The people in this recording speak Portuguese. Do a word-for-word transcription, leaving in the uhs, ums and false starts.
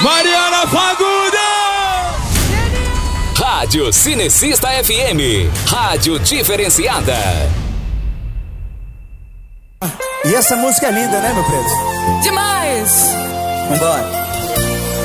Mariana Fagundes! Rádio Cinecista F M, rádio diferenciada. E essa música é linda, né, meu preto? Demais! Vambora.